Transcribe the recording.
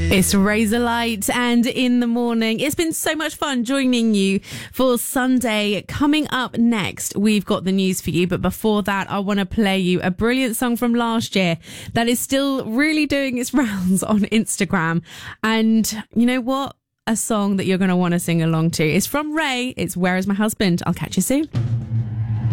It's Razorlight and In the Morning. It's been so much fun joining you for Sunday. Coming up next, we've got the news for you. But before that, I want to play you a brilliant song from last year that is still really doing its rounds on Instagram. And you know what? A song that you're going to want to sing along to. It's from Ray. It's Where Is My Husband? I'll catch you soon.